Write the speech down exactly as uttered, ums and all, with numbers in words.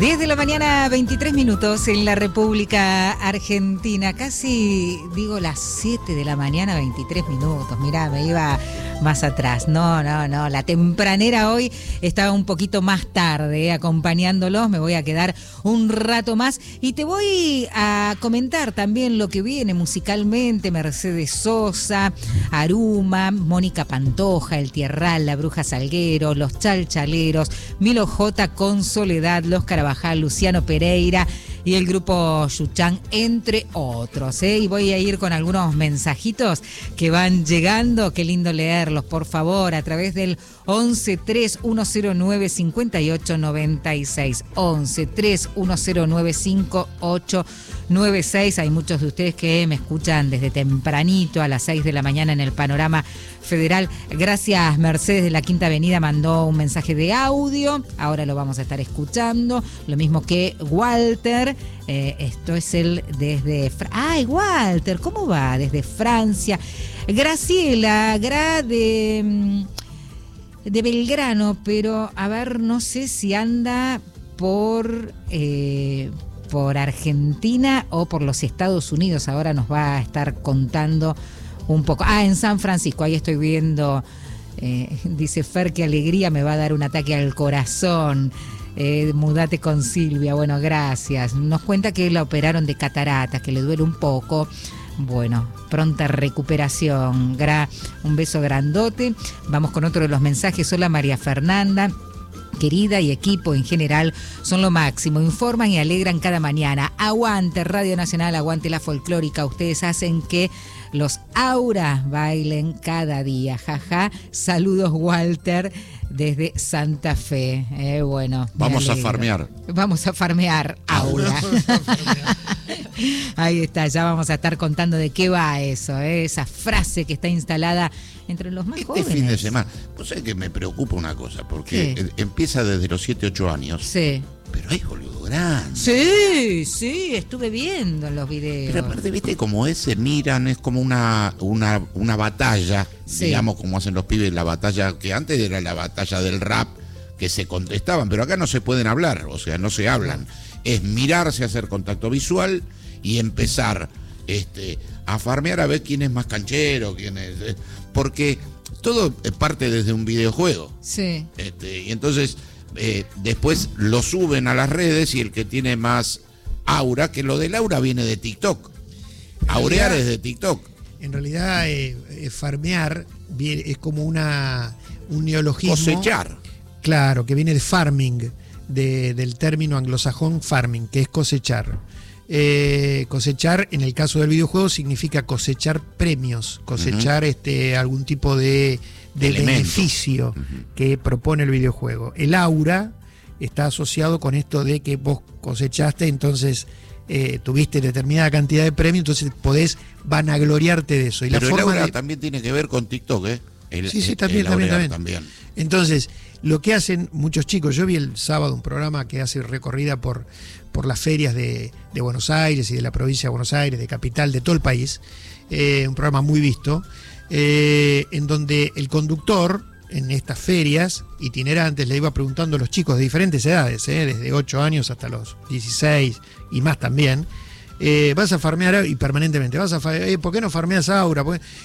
diez de la mañana, veintitrés minutos en la República Argentina. Casi digo las siete de la mañana, veintitrés minutos. Mirá, me iba más atrás. No, no, no. La tempranera hoy estaba un poquito más tarde, eh, acompañándolos. Me voy a quedar un rato más y te voy a comentar también lo que viene musicalmente. Mercedes Sosa, Aruma, Mónica Pantoja, El Tierral, La Bruja Salguero, Los Chalchaleros, Milo J con Soledad, Los Carabajal, Luciano Pereira y el grupo Yuchán, entre otros, ¿eh? Y voy a ir con algunos mensajitos que van llegando. Qué lindo leerlos, por favor, a través del once tres uno cero nueve cinco ocho nueve seis. once tres uno cero nueve cinco ocho nueve seis. Hay muchos de ustedes que me escuchan desde tempranito, a las seis de la mañana en el Panorama Federal. Gracias, Mercedes de la Quinta Avenida mandó un mensaje de audio. Ahora lo vamos a estar escuchando. Lo mismo que Walter. Eh, esto es el desde... Fra- ¡Ay, Walter! ¿Cómo va? Desde Francia. Graciela, Gra de... de Belgrano, pero a ver, no sé si anda por... Eh, por Argentina o por los Estados Unidos. Ahora nos va a estar contando un poco. Ah, en San Francisco, ahí estoy viendo, eh, dice Fer, qué alegría, me va a dar un ataque al corazón. Eh, mudate con Silvia. Bueno, gracias. Nos cuenta que la operaron de cataratas, que le duele un poco. Bueno, pronta recuperación. Gra, un beso grandote. Vamos con otro de los mensajes. Hola, María Fernanda. Querida y equipo en general, son lo máximo, informan y alegran cada mañana. Aguante Radio Nacional, aguante la folclórica. Ustedes hacen que los Aura bailen cada día. Jaja. Saludos, Walter, desde Santa Fe. Eh, bueno, vamos a farmear. Vamos a farmear Aura. Ahí está, ya vamos a estar contando de qué va eso, ¿eh? Esa frase que está instalada entre los más este jóvenes. Este fin de semana, pues es que me preocupa una cosa, porque ¿qué? Empieza desde los siete, ocho años. Sí. Pero hay boludo grande. Sí, sí, estuve viendo los videos. Pero aparte, viste, como es, se miran, es como una, una, una batalla, sí. Digamos, como hacen los pibes, la batalla que antes era la batalla del rap, que se contestaban, pero acá no se pueden hablar, o sea, no se hablan. Es mirarse, hacer contacto visual y empezar este, a farmear a ver quién es más canchero, quién es... Eh, porque todo parte desde un videojuego. Sí. Este, y entonces eh, después lo suben a las redes y el que tiene más aura, que lo del aura viene de TikTok. Aurear es de TikTok. En realidad eh, eh, farmear es como una un neologismo. Cosechar. Claro, que viene de farming, de, del término anglosajón farming, que es cosechar. Eh, cosechar, en el caso del videojuego, significa cosechar premios, cosechar uh-huh. este, algún tipo de, de beneficio uh-huh. que propone el videojuego. El aura está asociado con esto de que vos cosechaste, entonces eh, tuviste determinada cantidad de premios, entonces podés vanagloriarte de eso. Y Pero la el forma aura de... también tiene que ver con TikTok, ¿eh? El, sí, sí, el, también, el también, también, también. Entonces, lo que hacen muchos chicos, yo vi el sábado un programa que hace recorrida por, por las ferias de, de Buenos Aires y de la provincia de Buenos Aires, de Capital, de todo el país, eh, un programa muy visto, eh, en donde el conductor en estas ferias itinerantes le iba preguntando a los chicos de diferentes edades, eh, desde ocho años hasta los dieciséis y más también, eh, vas a farmear y permanentemente, vas a farmear, eh, ¿por qué no farmeas Aura?